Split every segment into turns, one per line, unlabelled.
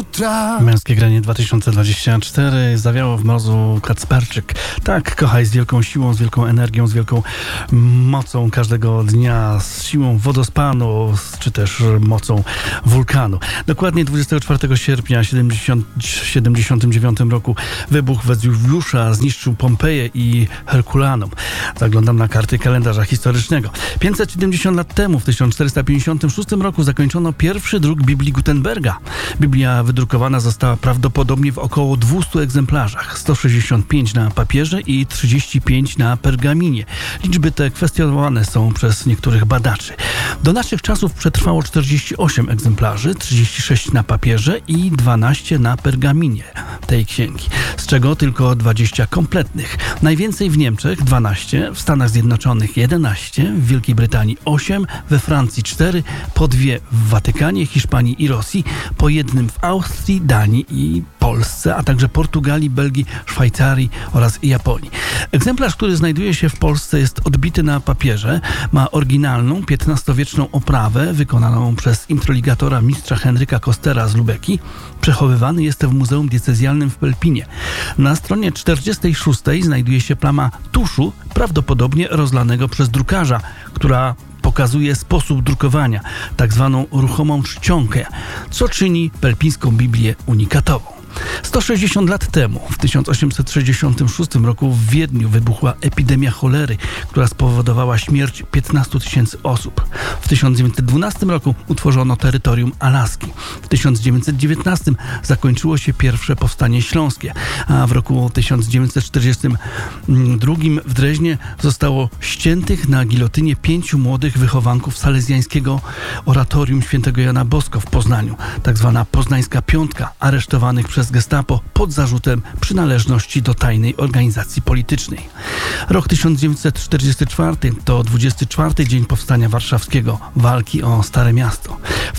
jutra.
Męskie granie 2024. Zawiało w mrozu Kacperczyk. Tak, kochaj z wielką siłą, z wielką energią, z wielką mocą każdego dnia, z siłą wodospanu, czy też mocą wulkanu. Dokładnie 24 sierpnia w 79 roku wybuch Wezuwiusza zniszczył Pompeję i Herkulanum. Zaglądam na karty kalendarza historycznego. 570 lat temu, w 1456 roku, zakończono pierwszy druk Biblii Gutenberga. Biblia wydrukowana została prawdopodobnie w około 200 egzemplarzach. 165 na papierze i 35 na pergaminie. Liczby te kwestionowane są przez niektórych badaczy. Do naszych czasów przetrwało 48 egzemplarzy, 36 na papierze i 12 na pergaminie tej księgi, z czego tylko 20 kompletnych. Najwięcej w Niemczech 12, w Stanach Zjednoczonych 11, w Wielkiej Brytanii 8, we Francji 4, po 2 w Watykanie, Hiszpanii i Rosji, po 1 w Austrii, Danii i Polsce, a także Portugalii, Belgii, Szwajcarii oraz Japonii. Egzemplarz, który znajduje się w Polsce, jest odbity na papierze, ma oryginalną, XV-wieczną oprawę wykonaną przez introligatora mistrza Henryka Kostera z Lubeki. Przechowywany jest w Muzeum Diecezjalnym w Pelpinie. Na stronie 46 znajduje się plama tuszu, prawdopodobnie rozlanego przez drukarza, która pokazuje sposób drukowania, tak zwaną ruchomą czcionkę, co czyni pelpińską Biblię unikatową. 160 lat temu, w 1866 roku w Wiedniu wybuchła epidemia cholery, która spowodowała śmierć 15 000 osób. W 1912 roku utworzono terytorium Alaski. W 1919 zakończyło się pierwsze powstanie śląskie, a w roku 1942 w Dreźnie zostało ściętych na gilotynie 5 młodych wychowanków salezjańskiego oratorium świętego Jana Bosko w Poznaniu, tak zwana poznańska piątka, aresztowanych przez Gestapo pod zarzutem przynależności do tajnej organizacji politycznej. Rok 1944 to 24. dzień powstania warszawskiego, walki o Stare Miasto. W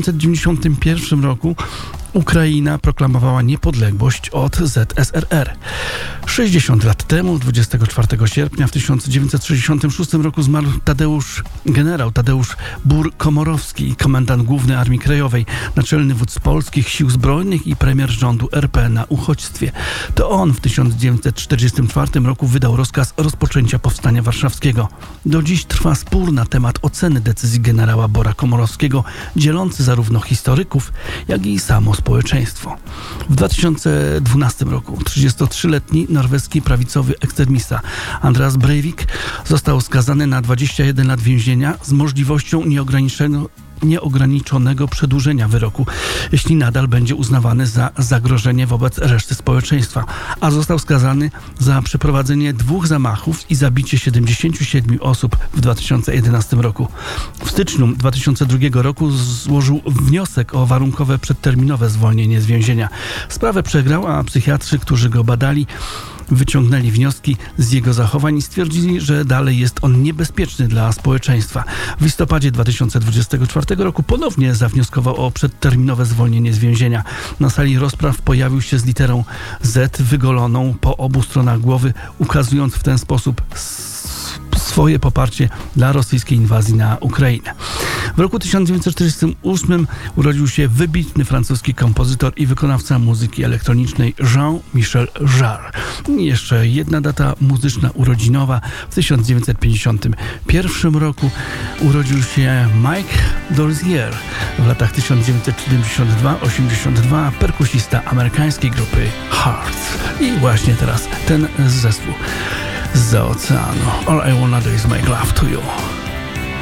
1991 roku Ukraina proklamowała niepodległość od ZSRR. 60 lat temu, 24 sierpnia w 1966 roku zmarł generał Tadeusz Bur-Komorowski, komendant główny Armii Krajowej, naczelny wódz polskich sił zbrojnych i premier rządu RP na uchodźstwie. To on w 1944 roku wydał rozkaz rozpoczęcia powstania warszawskiego. Do dziś trwa spór na temat oceny decyzji generała Bora Komorowskiego, dzielący zarówno historyków, jak i samo społeczeństwo. W 2012 roku 33-letni norweski prawicowy ekstremista Andreas Breivik został skazany na 21 lat więzienia z możliwością nieograniczonego przedłużenia wyroku, jeśli nadal będzie uznawany za zagrożenie wobec reszty społeczeństwa, a został skazany za przeprowadzenie 2 zamachów i zabicie 77 osób w 2011 roku. W styczniu 2002 roku złożył wniosek o warunkowe przedterminowe zwolnienie z więzienia. Sprawę przegrał, a psychiatrzy, którzy go badali, wyciągnęli wnioski z jego zachowań i stwierdzili, że dalej jest on niebezpieczny dla społeczeństwa. W listopadzie 2024 roku ponownie zawnioskował o przedterminowe zwolnienie z więzienia. Na sali rozpraw pojawił się z literą Z wygoloną po obu stronach głowy, ukazując w ten sposób swoje poparcie dla rosyjskiej inwazji na Ukrainę. W roku 1948 urodził się wybitny francuski kompozytor i wykonawca muzyki elektronicznej Jean-Michel Jarre. I jeszcze jedna data muzyczna urodzinowa. W 1951 roku urodził się Mike Dozier. W latach 1972-82 perkusista amerykańskiej grupy Hearts. I właśnie teraz ten zespół z oceanu. All I wanna do is make love to you.